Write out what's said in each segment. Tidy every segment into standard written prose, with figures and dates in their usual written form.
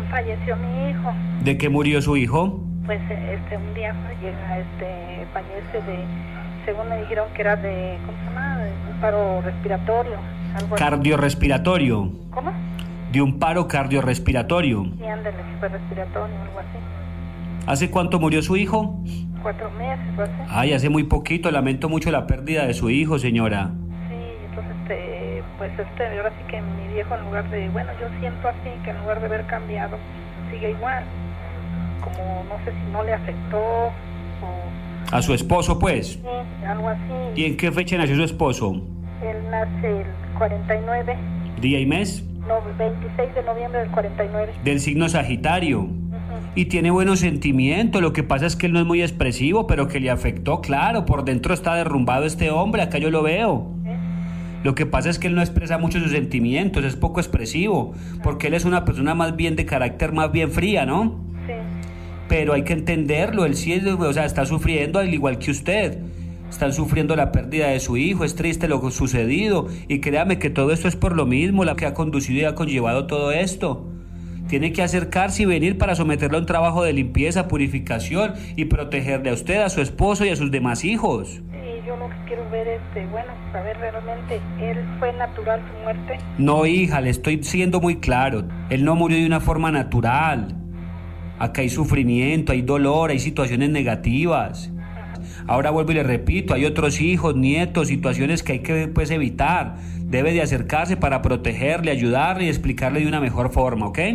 falleció mi hijo. ¿De qué murió su hijo? Pues un día llega, fallece según me dijeron que era de, ¿cómo se llama? De un paro respiratorio. Algo Cardiorrespiratorio. ¿Cómo? De un paro cardiorrespiratorio. Sí, ándale, fue respiratorio, algo así. ¿Hace cuánto murió su hijo? 4 meses, ¿no? Ay, hace muy poquito. Lamento mucho la pérdida de su hijo, señora. Sí, entonces, pues ahora sí que mi viejo, en lugar de, bueno, yo siento así, que en lugar de haber cambiado, sigue igual. Como no sé si no le afectó o... ¿A su esposo, pues? Sí, algo así. ¿Y en qué fecha nació su esposo? Él nace el 49. ¿Día y mes? No, 26 de noviembre del 49. Del signo Sagitario. Y tiene buenos sentimientos, lo que pasa es que él no es muy expresivo, pero que le afectó, claro, por dentro está derrumbado este hombre, acá yo lo veo. Lo que pasa es que él no expresa mucho sus sentimientos, es poco expresivo, porque él es una persona más bien de carácter más bien fría, ¿no? Sí. Pero hay que entenderlo, él sí, o sea, está sufriendo al igual que usted. Están sufriendo la pérdida de su hijo, es triste lo sucedido, y créame que todo esto es por lo mismo, la que ha conducido y ha conllevado todo esto. Tiene que acercarse y venir para someterlo a un trabajo de limpieza, purificación y protegerle a usted, a su esposo y a sus demás hijos. Sí, yo lo que quiero ver es, bueno, saber realmente, ¿él fue natural su muerte? No, hija, le estoy siendo muy claro. Él no murió de una forma natural. Acá hay sufrimiento, hay dolor, hay situaciones negativas. Ahora vuelvo y le repito, hay otros hijos, nietos, situaciones que hay que pues evitar. Debe de acercarse para protegerle, ayudarle y explicarle de una mejor forma, ¿ok?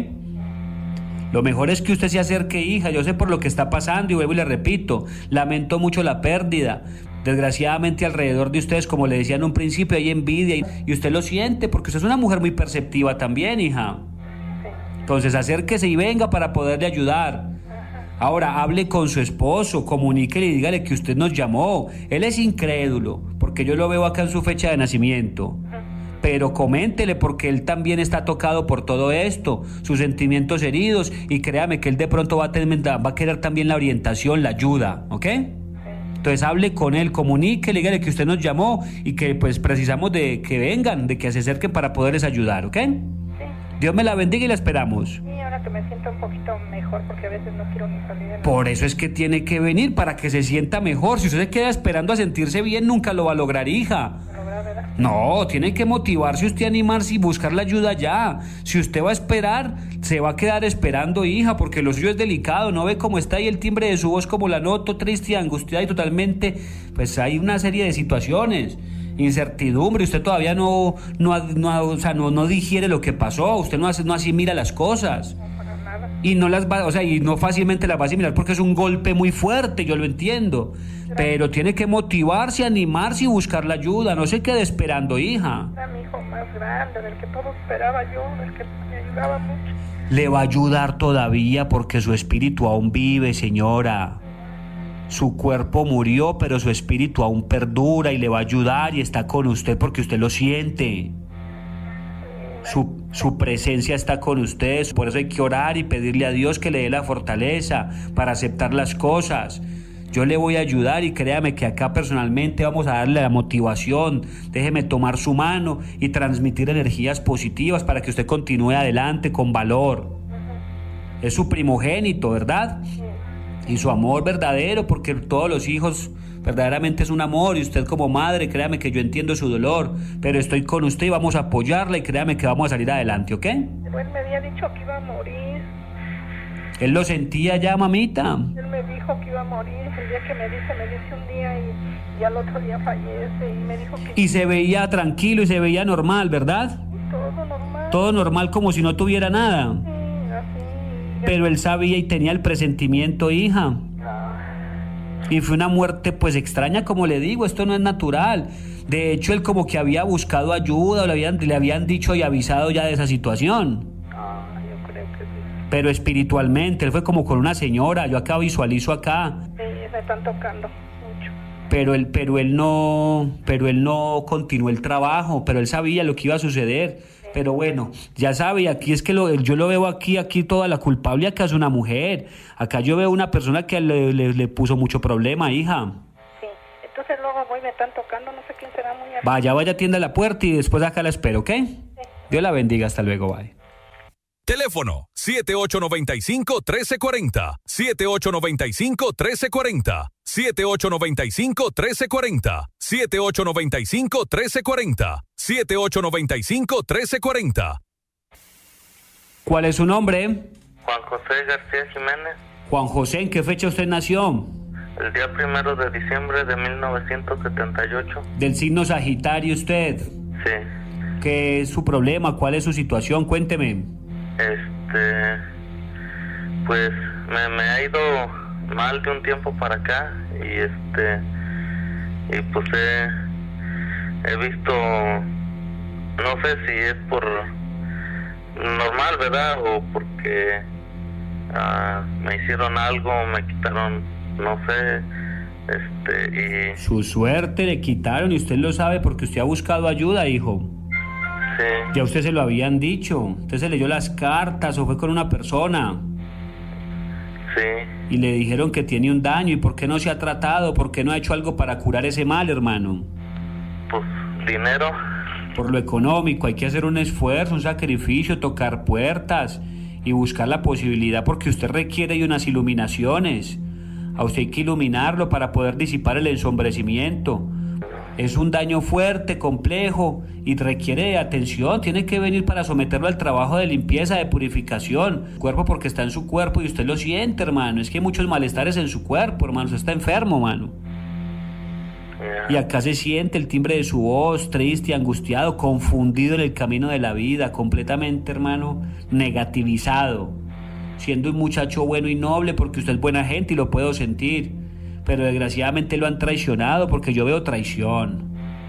Lo mejor es que usted se acerque, hija, yo sé por lo que está pasando y vuelvo y le repito, lamento mucho la pérdida. Desgraciadamente alrededor de ustedes, como le decía en un principio, hay envidia y usted lo siente porque usted es una mujer muy perceptiva también, hija. Entonces acérquese y venga para poderle ayudar. Ahora hable con su esposo, comuníquele y dígale que usted nos llamó. Él es incrédulo, porque yo lo veo acá en su fecha de nacimiento. Pero coméntele porque él también está tocado por todo esto, sus sentimientos heridos, y créame que él de pronto va a querer también la orientación, la ayuda, ¿ok? Entonces hable con él, comuníquele, dígale que usted nos llamó y que pues precisamos de que vengan, de que se acerquen para poderles ayudar, ¿ok? Dios me la bendiga y la esperamos. Sí, ahora que me siento un poquito mejor porque a veces no quiero ni salir de la... Por eso es que tiene que venir, para que se sienta mejor. Si usted se queda esperando a sentirse bien, nunca lo va a lograr, hija. ¿Verdad? No, tiene que motivarse usted, animarse y buscar la ayuda ya. Si usted va a esperar, se va a quedar esperando, hija, porque lo suyo es delicado. ¿No ve cómo está ahí el timbre de su voz, como la noto, triste, angustiada y totalmente? Pues hay una serie de situaciones. Incertidumbre, usted todavía no digiere lo que pasó, usted no asimila las cosas. Y no las va, y no fácilmente las va a asimilar porque es un golpe muy fuerte, yo lo entiendo. Pero tiene que motivarse, animarse y buscar la ayuda, no se quede esperando, hija. Era mi hijo más grande, del que todo esperaba yo, del que me ayudaba mucho. Le va a ayudar todavía porque su espíritu aún vive, señora. Su cuerpo murió, pero su espíritu aún perdura y le va a ayudar y está con usted porque usted lo siente. Su presencia está con usted, por eso hay que orar y pedirle a Dios que le dé la fortaleza para aceptar las cosas. Yo le voy a ayudar y créame que acá personalmente vamos a darle la motivación. Déjeme tomar su mano y transmitir energías positivas para que usted continúe adelante con valor. Es su primogénito, ¿verdad? Y su amor verdadero, porque todos los hijos verdaderamente es un amor, y usted como madre, créame que yo entiendo su dolor, pero estoy con usted y vamos a apoyarla y créame que vamos a salir adelante, ¿ok? Pero él me había dicho que iba a morir. Él lo sentía ya, mamita. Él me dijo que iba a morir, el día que me dice un día y al otro día fallece y me dijo que... Y se veía tranquilo y se veía normal, ¿verdad? Todo normal. Todo normal, como si no tuviera nada. Sí, así. Pero él sabía y tenía el presentimiento, hija. Y fue una muerte pues extraña, como le digo, esto no es natural. De hecho, él como que había buscado ayuda, o le habían dicho y avisado ya de esa situación. Yo creo que sí. Pero espiritualmente, él fue como con una señora, yo acá visualizo acá. Sí, me están tocando mucho. Pero él no continuó el trabajo, pero él sabía lo que iba a suceder. Pero bueno, ya sabe, aquí es que yo lo veo aquí toda la culpable acá es una mujer. Acá yo veo una persona que le puso mucho problema, hija. Sí, entonces luego me están tocando, no sé quién será muy... Vaya, atienda la puerta y después acá la espero, ¿ok? Sí. Dios la bendiga, hasta luego, bye. Teléfono 7895-1340, 7895-1340, 7895-1340, 7895-1340, 7895-1340. ¿Cuál es su nombre? Juan José García Jiménez. Juan José, ¿en qué fecha usted nació? El día 1 de diciembre de 1978. ¿Del signo Sagitario usted? Sí. ¿Qué es su problema? ¿Cuál es su situación? Cuénteme. Pues me ha ido mal de un tiempo para acá y pues he visto, no sé si es por normal, ¿verdad? O porque me hicieron algo, me quitaron, no sé, y... Su suerte le quitaron y usted lo sabe porque usted ha buscado ayuda, hijo. Sí. Ya usted se lo habían dicho. Usted se leyó las cartas o fue con una persona. Sí. Y le dijeron que tiene un daño. ¿Y por qué no se ha tratado? ¿Por qué no ha hecho algo para curar ese mal, hermano? Pues dinero. Por lo económico, hay que hacer un esfuerzo, un sacrificio, tocar puertas y buscar la posibilidad porque usted requiere de unas iluminaciones. A usted hay que iluminarlo para poder disipar el ensombrecimiento. Es un daño fuerte, complejo y requiere de atención. Tiene que venir para someterlo al trabajo de limpieza, de purificación. Cuerpo porque está en su cuerpo y usted lo siente, hermano. Es que hay muchos malestares en su cuerpo, hermano. Usted está enfermo, hermano. Y acá se siente el timbre de su voz, triste, angustiado, confundido en el camino de la vida, completamente, hermano, negativizado. Siendo un muchacho bueno y noble porque usted es buena gente y lo puedo sentir. Pero desgraciadamente lo han traicionado porque yo veo traición.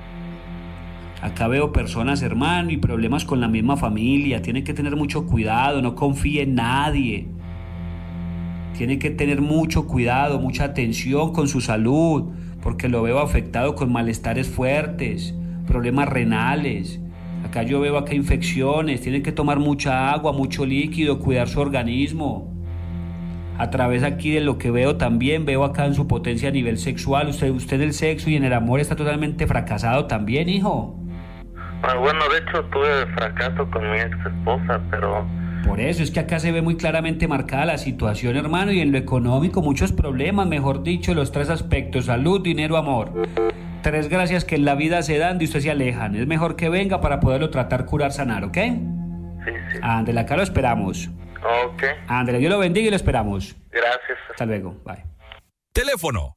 Acá veo personas, hermano, y problemas con la misma familia. Tiene que tener mucho cuidado, no confíe en nadie. Tiene que tener mucho cuidado, mucha atención con su salud, porque lo veo afectado con malestares fuertes, problemas renales. Acá yo veo acá infecciones, tiene que tomar mucha agua, mucho líquido, cuidar su organismo. A través aquí de lo que veo también, veo acá en su potencia a nivel sexual. Usted en el sexo y en el amor está totalmente fracasado también, hijo. Bueno, de hecho tuve fracaso con mi ex esposa, pero... Por eso es que acá se ve muy claramente marcada la situación, hermano, y en lo económico muchos problemas, mejor dicho, los tres aspectos: salud, dinero, amor. Tres gracias que en la vida se dan y usted se alejan. Es mejor que venga para poderlo tratar, curar, sanar, ¿ok? Sí. Ándele, acá lo esperamos. Ok. Ándele, Dios lo bendiga y lo esperamos. Gracias. Hasta luego, bye. Teléfono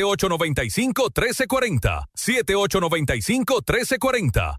7895-1340, 7895-1340,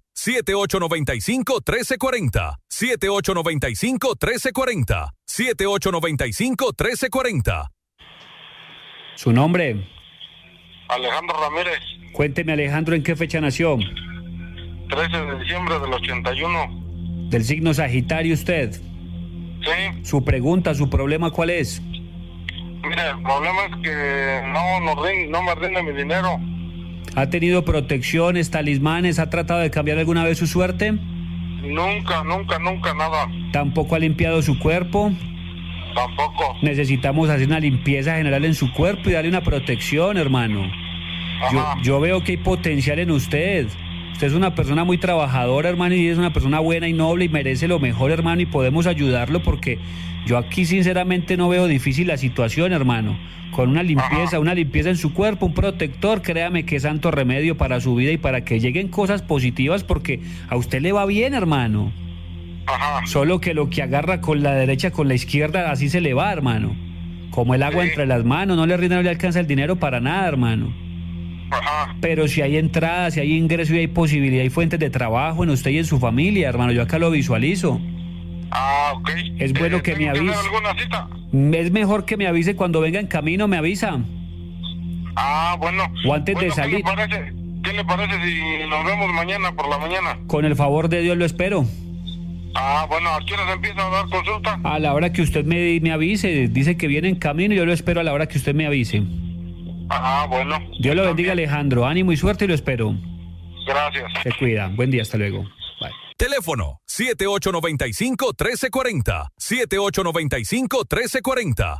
7895-1340, 7895-1340, 7895-1340. ¿Su nombre? Alejandro Ramírez. Cuénteme, Alejandro, ¿en qué fecha nació? 13 de diciembre del 81. ¿Del signo Sagitario usted? Sí. Su pregunta, su problema, ¿cuál es? Mira, el problema es que no me rinde mi dinero. ¿Ha tenido protecciones, talismanes? ¿Ha tratado de cambiar alguna vez su suerte? Nunca, nada. ¿Tampoco ha limpiado su cuerpo? Tampoco. Necesitamos hacer una limpieza general en su cuerpo y darle una protección, hermano. Yo veo que hay potencial en usted. Usted es una persona muy trabajadora, hermano, y es una persona buena y noble y merece lo mejor, hermano, y podemos ayudarlo porque yo aquí sinceramente no veo difícil la situación, hermano. Con una limpieza en su cuerpo, un protector, créame que es santo remedio para su vida y para que lleguen cosas positivas porque a usted le va bien, hermano. Solo que lo que agarra con la derecha, con la izquierda, así se le va, hermano. Como el agua entre las manos, no le rinde, no le alcanza el dinero para nada, hermano. Pero si hay entradas, si hay ingresos y hay posibilidad y fuentes de trabajo en usted y en su familia, hermano, yo acá lo visualizo. Ok. Es bueno que me avise. ¿Alguna cita? Es mejor que me avise cuando venga en camino, me avisa. Bueno. O antes de salir. ¿Qué le parece si nos vemos mañana por la mañana? Con el favor de Dios lo espero. Bueno, ¿a qué hora se empieza a dar consulta? A la hora que usted me avise, dice que viene en camino y yo lo espero a la hora que usted me avise. Bueno. Dios lo bendiga, Alejandro. Ánimo y suerte y lo espero. Gracias. Se cuida. Buen día, hasta luego. Bye. Teléfono 7895-1340, 7895-1340,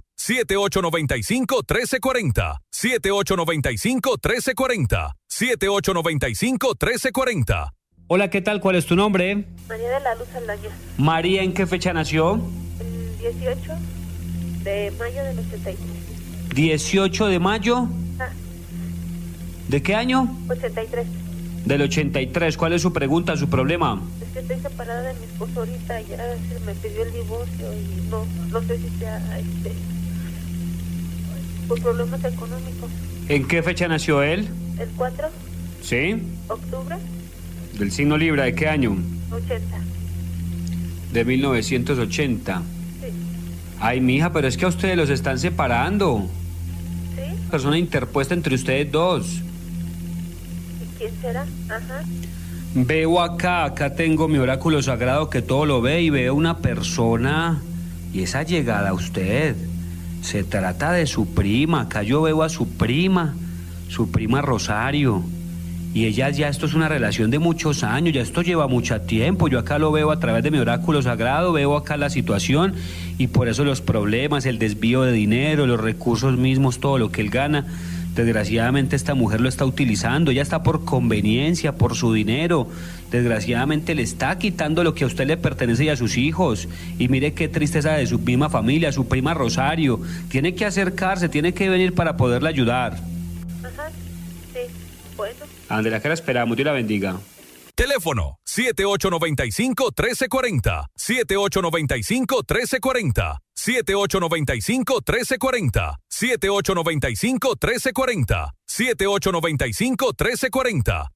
7895-1340, 7895-1340, 7895-1340. Hola, ¿qué tal? ¿Cuál es tu nombre? María de la Luz Alaya. María, ¿en qué fecha nació? El 18 de mayo del 83. 18 de mayo. Ah, ¿De qué año? 83. Del 83. ¿Cuál es su pregunta, su problema? Es que estoy separada de mi esposo ahorita y ya me pidió el divorcio y no sé si sea por problemas económicos. ¿En qué fecha nació él? El 4 ¿Sí? de octubre Del signo Libra, ¿de qué año? 80. De 1980. Sí. Ay, mija, pero es que a ustedes los están separando. ¿Sí? Persona interpuesta entre ustedes dos. ¿Y quién será? Ajá. Veo acá tengo mi oráculo sagrado que todo lo ve y veo una persona y esa llegada a usted. Se trata de su prima, acá yo veo a su prima Rosario. Y ella ya, esto es una relación de muchos años, ya esto lleva mucho tiempo. Yo acá lo veo a través de mi oráculo sagrado, veo acá la situación y por eso los problemas, el desvío de dinero, los recursos mismos, todo lo que él gana. Desgraciadamente esta mujer lo está utilizando, ella está por conveniencia, por su dinero. Desgraciadamente le está quitando lo que a usted le pertenece y a sus hijos. Y mire qué tristeza de su misma familia, su prima Rosario. Tiene que acercarse, tiene que venir para poderla ayudar. Ajá. Sí. Bueno. Ándela, que la esperamos, Dios la bendiga. Teléfono 7895-1340, 7895-1340, 7895-1340, 7895-1340, 7895-1340,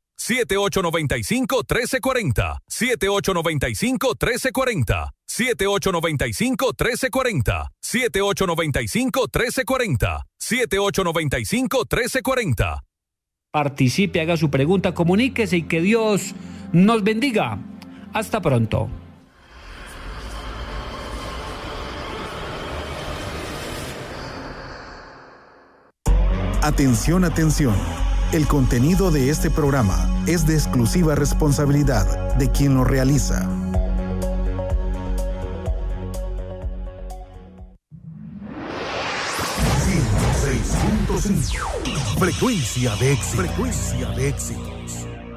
7895-1340, 7895-1340, 7895-1340, 7895-1340, 7895-1340. Participe, haga su pregunta, comuníquese y que Dios nos bendiga. Hasta pronto. Atención, atención. El contenido de este programa es de exclusiva responsabilidad de quien lo realiza. Frecuencia de éxito. Frecuencia de éxitos.